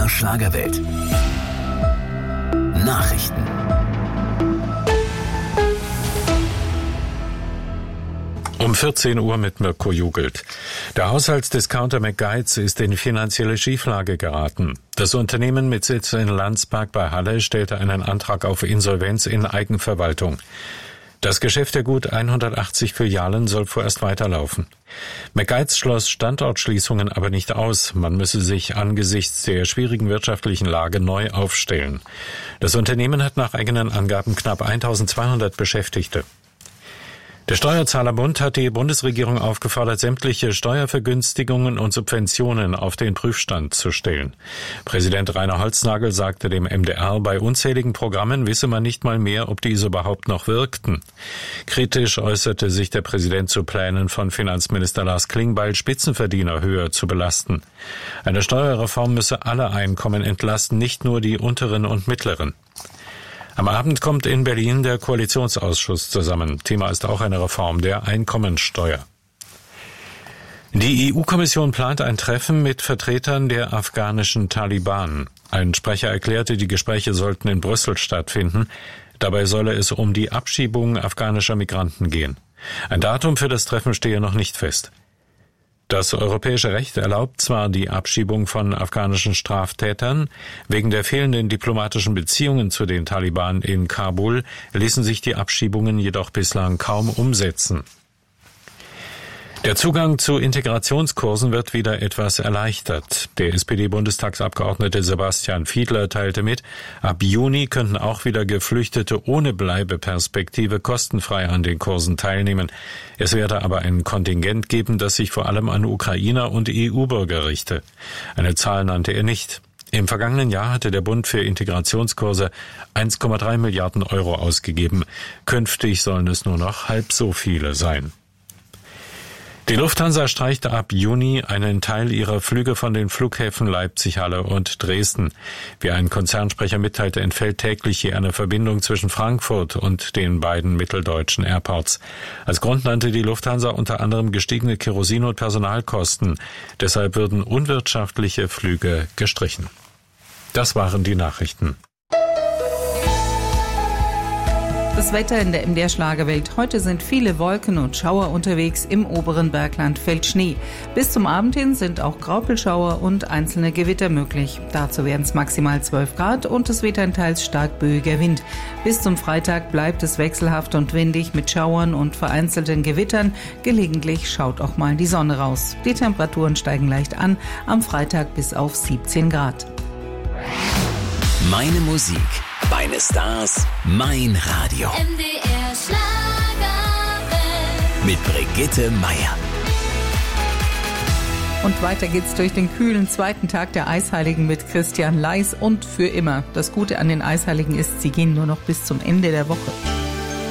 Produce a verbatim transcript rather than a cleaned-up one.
der Schlagerwelt. Nachrichten. Um vierzehn Uhr mit Mirko Jugelt. Der Haushaltsdiscounter McGuides ist in finanzielle Schieflage geraten. Das Unternehmen mit Sitz in Landsberg bei Halle stellte einen Antrag auf Insolvenz in Eigenverwaltung. Das Geschäft der gut hundertachtzig Filialen soll vorerst weiterlaufen. McGuides schloss Standortschließungen aber nicht aus. Man müsse sich angesichts der schwierigen wirtschaftlichen Lage neu aufstellen. Das Unternehmen hat nach eigenen Angaben knapp eintausendzweihundert Beschäftigte. Der Steuerzahlerbund hat die Bundesregierung aufgefordert, sämtliche Steuervergünstigungen und Subventionen auf den Prüfstand zu stellen. Präsident Rainer Holznagel sagte dem M D R, bei unzähligen Programmen wisse man nicht mal mehr, ob diese überhaupt noch wirkten. Kritisch äußerte sich der Präsident zu Plänen von Finanzminister Lars Klingbeil, Spitzenverdiener höher zu belasten. Eine Steuerreform müsse alle Einkommen entlasten, nicht nur die unteren und mittleren. Am Abend kommt in Berlin der Koalitionsausschuss zusammen. Thema ist auch eine Reform der Einkommensteuer. Die E U-Kommission plant ein Treffen mit Vertretern der afghanischen Taliban. Ein Sprecher erklärte, die Gespräche sollten in Brüssel stattfinden. Dabei solle es um die Abschiebung afghanischer Migranten gehen. Ein Datum für das Treffen stehe noch nicht fest. Das europäische Recht erlaubt zwar die Abschiebung von afghanischen Straftätern, wegen der fehlenden diplomatischen Beziehungen zu den Taliban in Kabul ließen sich die Abschiebungen jedoch bislang kaum umsetzen. Der Zugang zu Integrationskursen wird wieder etwas erleichtert. Der S P D-Bundestagsabgeordnete Sebastian Fiedler teilte mit, ab Juni könnten auch wieder Geflüchtete ohne Bleibeperspektive kostenfrei an den Kursen teilnehmen. Es werde aber ein Kontingent geben, das sich vor allem an Ukrainer und E U-Bürger richte. Eine Zahl nannte er nicht. Im vergangenen Jahr hatte der Bund für Integrationskurse eins Komma drei Milliarden Euro ausgegeben. Künftig sollen es nur noch halb so viele sein. Die Lufthansa streichte ab Juni einen Teil ihrer Flüge von den Flughäfen Leipzig, Halle und Dresden. Wie ein Konzernsprecher mitteilte, entfällt täglich je eine Verbindung zwischen Frankfurt und den beiden mitteldeutschen Airports. Als Grund nannte die Lufthansa unter anderem gestiegene Kerosin- und Personalkosten. Deshalb würden unwirtschaftliche Flüge gestrichen. Das waren die Nachrichten. Das Wetter in der M D R Schlagerwelt. Heute sind viele Wolken und Schauer unterwegs. Im oberen Bergland fällt Schnee. Bis zum Abend hin sind auch Graupelschauer und einzelne Gewitter möglich. Dazu werden es maximal zwölf Grad und es weht ein teils stark böiger Wind. Bis zum Freitag bleibt es wechselhaft und windig mit Schauern und vereinzelten Gewittern. Gelegentlich schaut auch mal die Sonne raus. Die Temperaturen steigen leicht an, am Freitag bis auf siebzehn Grad. Meine Musik, meine Stars, mein Radio. M D R Schlagerwelt. Mit Brigitte Meier. Und weiter geht's durch den kühlen zweiten Tag der Eisheiligen mit Christian Leis und für immer. Das Gute an den Eisheiligen ist, sie gehen nur noch bis zum Ende der Woche.